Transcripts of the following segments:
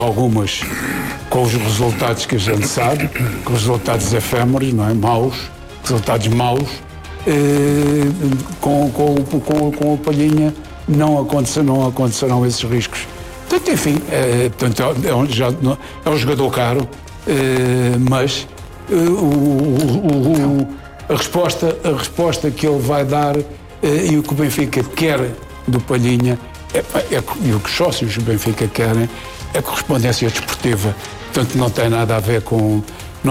algumas com os resultados que a gente sabe, com os resultados efêmeros, não é? Maus, resultados maus. Com o Palhinha não acontecerão esses riscos. Portanto, enfim, é um jogador caro, mas a resposta que ele vai dar e o que o Benfica quer do Palhinha e o que os sócios do Benfica querem é correspondência desportiva. Portanto, não tem nada a ver com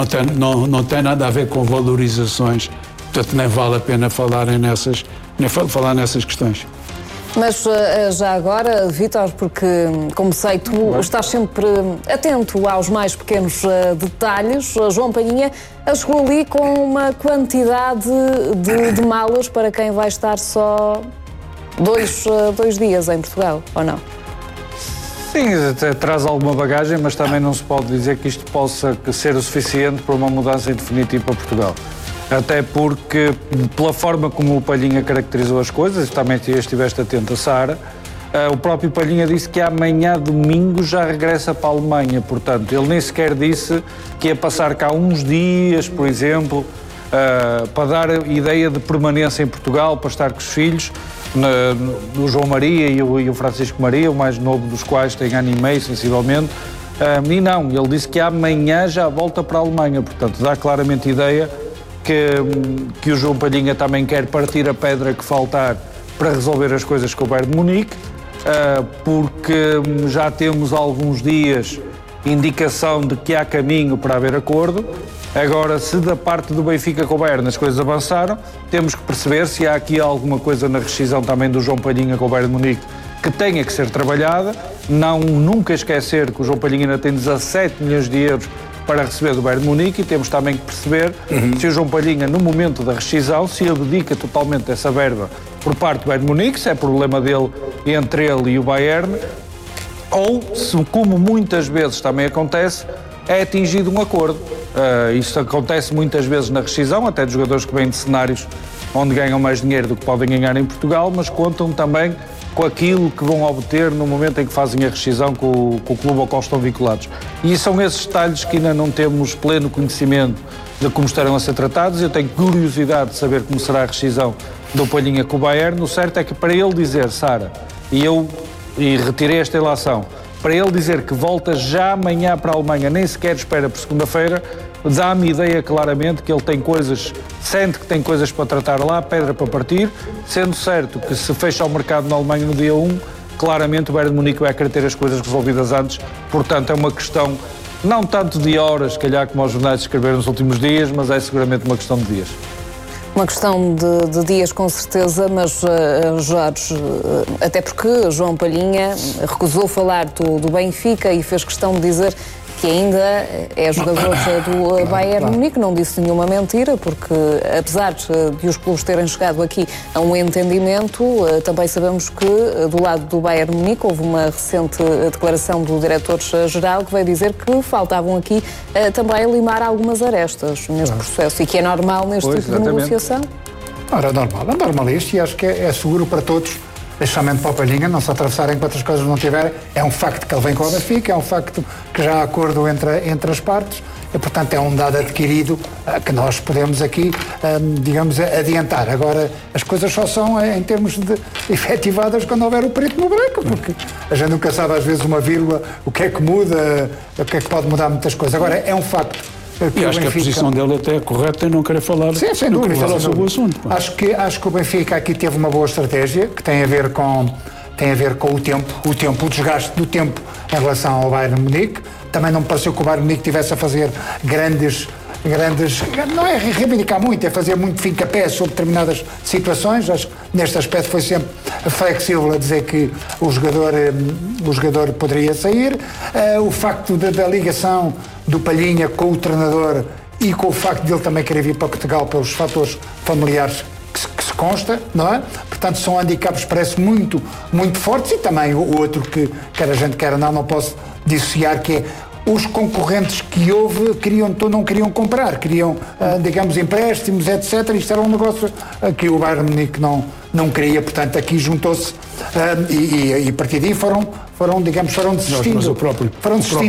valorizações. Portanto, nem vale a pena falar nessas questões. Mas já agora, Vítor, porque, como sei, tu estás sempre atento aos mais pequenos detalhes, João Palhinha chegou ali com uma quantidade de malas para quem vai estar só dois dias em Portugal, ou não? Sim, traz alguma bagagem, mas também não se pode dizer que isto possa ser o suficiente para uma mudança em definitivo para Portugal. Até porque, pela forma como o Palhinha caracterizou as coisas, e também estiveste atento a Sara, o próprio Palhinha disse que amanhã, domingo, já regressa para a Alemanha. Portanto, ele nem sequer disse que ia passar cá uns dias, por exemplo, para dar ideia de permanência em Portugal, para estar com os filhos, o João Maria e o Francisco Maria, o mais novo dos quais tem ano e meio, sensivelmente. E não, ele disse que amanhã já volta para a Alemanha. Portanto, dá claramente ideia que o João Palhinha também quer partir a pedra que faltar para resolver as coisas com o Bayern de Munique, porque já temos alguns dias indicação de que há caminho para haver acordo. Agora, se da parte do Benfica com o Bayern as coisas avançaram, temos que perceber se há aqui alguma coisa na rescisão também do João Palhinha com o Bayern de Munique que tenha que ser trabalhada. Nunca esquecer que o João Palhinha ainda tem 17 milhões de euros para receber do Bayern de Munique, e temos também que perceber se o João Palhinha, no momento da rescisão, se abdica totalmente dessa verba por parte do Bayern de Munique, se é problema dele entre ele e o Bayern, ou se, como muitas vezes também acontece, é atingido um acordo. Isto acontece muitas vezes na rescisão, até de jogadores que vêm de cenários onde ganham mais dinheiro do que podem ganhar em Portugal, mas contam também com aquilo que vão obter no momento em que fazem a rescisão com o clube ao qual estão vinculados. E são esses detalhes que ainda não temos pleno conhecimento de como estarão a ser tratados. Eu tenho curiosidade de saber como será a rescisão do Palhinha com o Bayern. O certo é que para ele dizer, Sara, e retirei esta ilação, para ele dizer que volta já amanhã para a Alemanha, nem sequer espera por segunda-feira, dá-me ideia claramente que ele tem coisas, sente que tem coisas para tratar lá, pedra para partir, sendo certo que se fecha o mercado na Alemanha no dia 1, claramente o Bayern de Munique vai querer ter as coisas resolvidas antes. Portanto, é uma questão não tanto de horas, se calhar, como os jornais escreveram nos últimos dias, mas é seguramente uma questão de dias. Uma questão de dias, com certeza, mas, Jorge, até porque João Palhinha recusou falar do Benfica e fez questão de dizer que ainda é jogador do Bayern de Munique, não disse nenhuma mentira, porque apesar de os clubes terem chegado aqui a um entendimento, também sabemos que do lado do Bayern de Munique houve uma recente declaração do diretor-geral que veio dizer que faltavam aqui também limar algumas arestas neste processo e que é normal neste tipo de negociação. Ora, é normal isto, e acho que é seguro para todos, especialmente para o Palhinha, não se atravessarem enquanto as coisas não tiverem. É um facto que ele vem com o Benfica, é um facto que já há acordo entre as partes e, portanto, é um dado adquirido que nós podemos aqui, digamos, adiantar. Agora, as coisas só são em termos de efetivadas quando houver o preto no branco, porque a gente nunca sabe, às vezes, uma vírgula, o que é que muda, o que é que pode mudar muitas coisas. Agora, é um facto. E acho que a posição dele até é correta e não querer falar, sem dúvida, falar sobre o assunto. Acho que o Benfica aqui teve uma boa estratégia, que tem a ver com o desgaste do tempo em relação ao Bayern de Munique. Também não me pareceu que o Bayern de Munique estivesse a fazer grandes, não é reivindicar muito, é fazer muito fim-capé sobre determinadas situações. Acho que neste aspecto foi sempre flexível a dizer que o jogador poderia sair. O facto da ligação do Palhinha com o treinador e com o facto de ele também querer vir para Portugal pelos fatores familiares que se consta, não é? Portanto, são handicaps, parece muito, muito fortes, e também o outro que quer a gente quer não posso dissociar, que é os concorrentes que houve não queriam comprar, queriam, digamos, empréstimos, etc. Isto era um negócio que o Bayern Munique não queria, portanto, aqui juntou-se e a partir daí foram desistindo. Mas o próprio